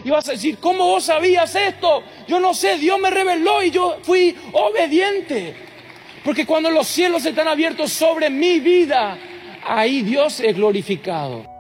Y vas a decir, ¿cómo vos sabías esto? Yo no sé, Dios me reveló y yo fui obediente. Porque cuando los cielos están abiertos sobre mi vida, ahí Dios es glorificado.